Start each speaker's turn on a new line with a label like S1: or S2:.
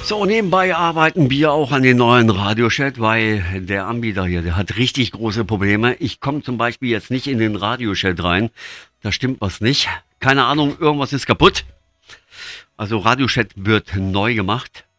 S1: So, nebenbei arbeiten wir auch an den neuen Radiochat, weil der Anbieter hier, der hat richtig große Probleme. Ich komme zum Beispiel jetzt nicht in den Radiochat rein. Da stimmt was nicht. Keine Ahnung, irgendwas ist kaputt. Also Radiochat wird neu gemacht.